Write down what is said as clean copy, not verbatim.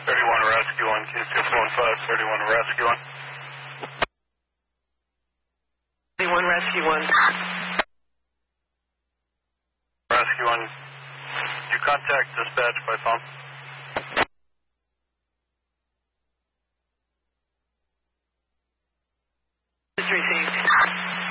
31 Rescue 1, Q615, 31 Rescue 1. 31 Rescue 1. Rescue 1, you contact dispatch by phone? Is received.